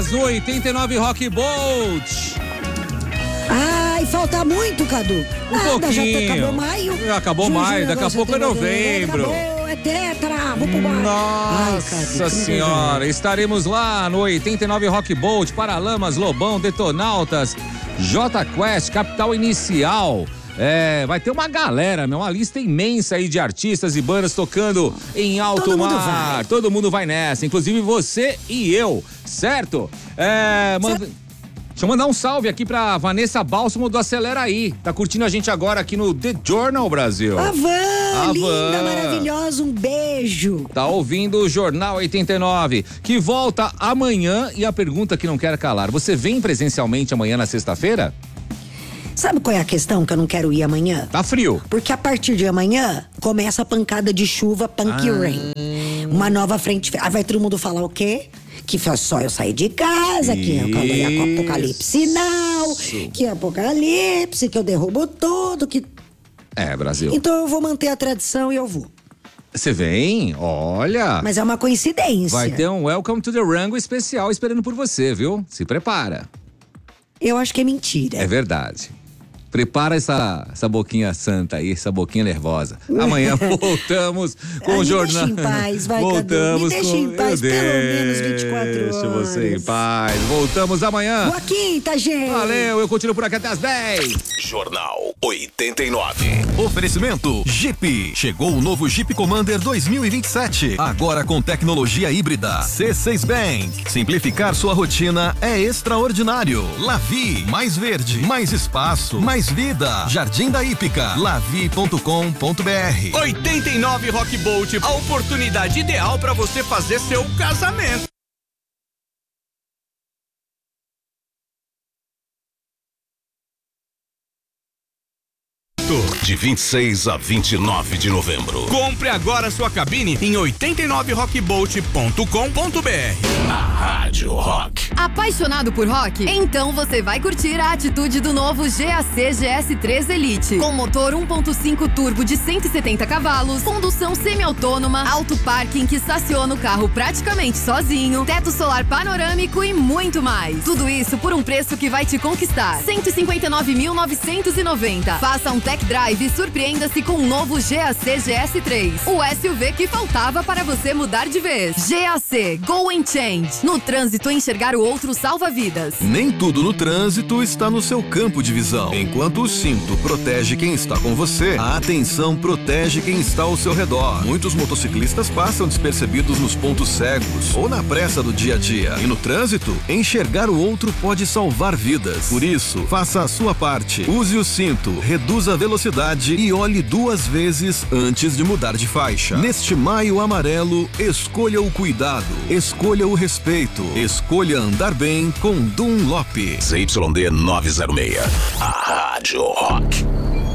horas no 89 Rock Bolt. Ai, falta muito, Cadu. Pouquinho. Já acabou maio. Acabou maio, daqui a pouco é novembro. Acabou, é tetra, vou pro bar. Nossa senhora, estaremos lá no 89 Rock Bolt, Paralamas, Lobão, Detonautas, J Quest, Capital Inicial. Vai ter uma galera, uma lista imensa aí de artistas e bandas tocando em alto mar. Todo mundo vai nessa, inclusive você e eu, certo? Deixa eu mandar um salve aqui pra Vanessa Bálsamo do Acelera Aí. Tá curtindo a gente agora aqui no The Journal Brasil. A Van, linda, maravilhosa, um beijo. Tá ouvindo o Jornal 89, que volta amanhã. E a pergunta que não quer calar, você vem presencialmente amanhã na sexta-feira? Sabe qual é a questão que eu não quero ir amanhã? Tá frio. Porque a partir de amanhã começa a pancada de chuva, punk rain. Uma nova frente. Aí vai todo mundo falar o quê? Que foi só eu sair de casa, que é apocalipse não, que é apocalipse, que eu derrubo tudo, que... Brasil. Então eu vou manter a tradição e eu vou. Você vem? Olha. Mas é uma coincidência. Vai ter um Welcome to the Rango especial esperando por você, viu? Se prepara. Eu acho que é mentira. É verdade. Prepara essa boquinha santa aí, essa boquinha nervosa. Amanhã voltamos com o jornal. Me deixa em paz, vai, voltamos Cadu. Me deixa em paz, pelo menos 24 horas. Deixa você em paz. Voltamos amanhã. Boa quinta, gente. Valeu, eu continuo por aqui até as 10. Jornal 89. Oferecimento Jeep. Chegou o novo Jeep Commander 2027. Agora com tecnologia híbrida. C6 Bank. Simplificar sua rotina é extraordinário. Lavi. Mais verde, mais espaço, mais vida. Jardim da Hípica. Lavi.com.br. 89 Rock Bolt. A oportunidade ideal para você fazer seu casamento. De 26 a 29 de novembro. Compre agora sua cabine em 89rockbolt.com.br. A Rádio Rock. Apaixonado por rock? Então você vai curtir a atitude do novo GAC GS3 Elite. Com motor 1.5 turbo de 170 cavalos, condução semi-autônoma, alto parking que estaciona o carro praticamente sozinho, teto solar panorâmico e muito mais. Tudo isso por um preço que vai te conquistar. R$ 159.990. Faça um tech drive e surpreenda-se com o novo GAC GS3. O SUV que faltava para você mudar de vez. GAC Go and Change. No trânsito, enxergar o outro salva vidas. Nem tudo no trânsito está no seu campo de visão. Enquanto o cinto protege quem está com você, a atenção protege quem está ao seu redor. Muitos motociclistas passam despercebidos nos pontos cegos ou na pressa do dia a dia. E no trânsito, enxergar o outro pode salvar vidas. Por isso, faça a sua parte. Use o cinto, reduza a velocidade e olhe 2 vezes antes de mudar de faixa. Neste maio amarelo, escolha o cuidado, escolha o respeito, escolha andar bem com Dunlop. ZYD 906. A Rádio Rock.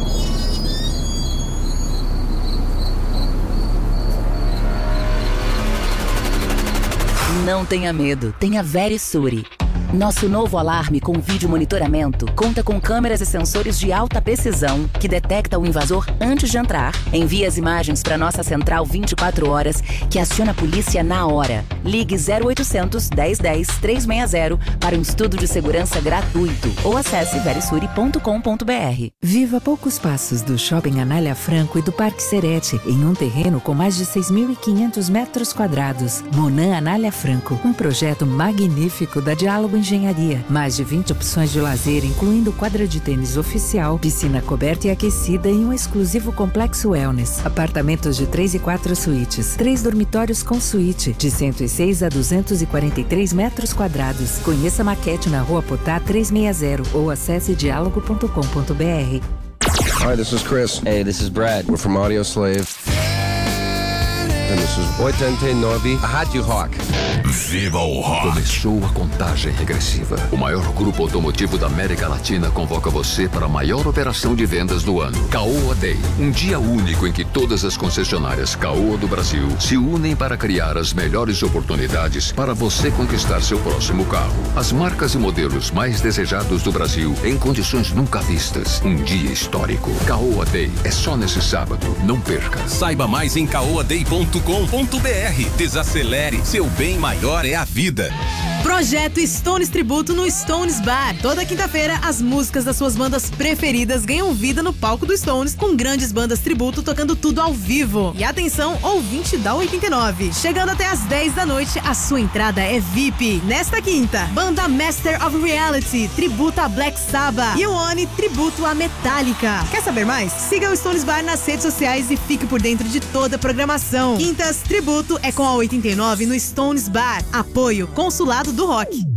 Não tenha medo, tenha Verisure. Nosso novo alarme com vídeo monitoramento conta com câmeras e sensores de alta precisão que detecta o invasor antes de entrar. Envia as imagens para nossa central 24 horas que aciona a polícia na hora. Ligue 0800 1010 360 para um estudo de segurança gratuito ou acesse verisure.com.br. Viva poucos passos do Shopping Anália Franco e do Parque Serete, em um terreno com mais de 6.500 metros quadrados. Monan Anália Franco, um projeto magnífico da Diálogo Engenharia. Mais de 20 opções de lazer, incluindo quadra de tênis oficial, piscina coberta e aquecida e um exclusivo complexo wellness. Apartamentos de 3 e 4 suítes. 3 dormitórios com suíte, de 106 a 243 metros quadrados. Conheça a maquete na Rua Potá 360 ou acesse dialogo.com.br. Hi, this is Chris. Hey, this is Brad. We're from Audio Slave. And this is 89 Rádio Rock. Viva o rock! Começou a contagem regressiva. O maior grupo automotivo da América Latina convoca você para a maior operação de vendas do ano. Caoa Day. Um dia único em que todas as concessionárias Caoa do Brasil se unem para criar as melhores oportunidades para você conquistar seu próximo carro. As marcas e modelos mais desejados do Brasil em condições nunca vistas. Um dia histórico. Caoa Day. É só nesse sábado. Não perca. Saiba mais em caoaday.com.br. Desacelere. Seu bem maior é a vida. Projeto Stones Tributo no Stones Bar. Toda quinta-feira, as músicas das suas bandas preferidas ganham vida no palco do Stones, com grandes bandas tributo tocando tudo ao vivo. E atenção, ouvinte da 89. Chegando até às 10 da noite, a sua entrada é VIP. Nesta quinta, banda Master of Reality tributa a Black Sabbath e o Oni tributo a Metallica. Quer saber mais? Siga o Stones Bar nas redes sociais e fique por dentro de toda a programação. Quintas Tributo é com a 89 no Stones Bar. Apoio Consulado do Rock.